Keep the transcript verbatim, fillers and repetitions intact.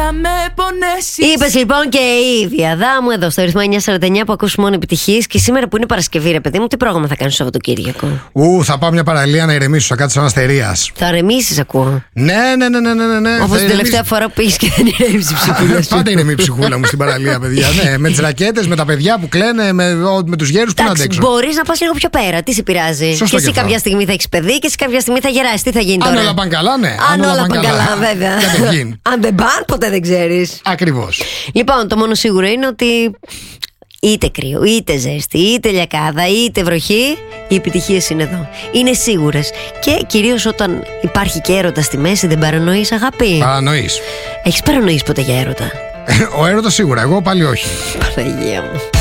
να με πονέσεις. Είπες λοιπόν και η ίδια Αδάμου εδώ στο ρυθμό εννιά σαράντα εννιά που ακούς μόνο επιτυχίες. Και σήμερα που είναι Παρασκευή, ρε παιδί μου, τι πρόγραμμα θα κάνεις το Σαββατοκύριακο? Ου, θα πάω μια παραλία να ηρεμήσω, θα κάτσω σαν αστερίας. Θα ρεμίσεις, ακούω. Ναι, ναι, ναι, ναι, ναι, ναι. Όπως την τελευταία φορά που πήγες και δεν ηρέμησε η ψυχούλα σου. Πάντα είναι η ψυχούλα μου στην παραλία, παιδιά. Ναι, με τις ρακέτες, με τα παιδιά που κλαίνε, με, με τους γέρους που να αντέξω. Μπορείς να πας λίγο πιο πέρα, τι σε πειράζει? Σωστό. Και εσύ κάποια στιγμή θα έχεις παιδί και εσύ κάποια στιγμή θα γεράσεις. Τι θα γίνει τώρα? Αν όλα πάνε καλά, ναι. Αν όλα πάνε καλά, βέβαια. Αν δεν πάνε, ποτέ δεν ξέρεις. Ακριβώς. Λοιπόν, το μόνο σίγουρο είναι ότι είτε κρύο, είτε ζέστη, είτε λιακάδα, είτε βροχή, οι επιτυχίες είναι εδώ. Είναι σίγουρες. Και κυρίως όταν υπάρχει και έρωτα στη μέση, δεν παρανοείς, αγάπη? Παρανοείς. Έχεις παρανοήσει ποτέ για έρωτα? Ο έρωτας σίγουρα, εγώ πάλι όχι. Παναγία μου.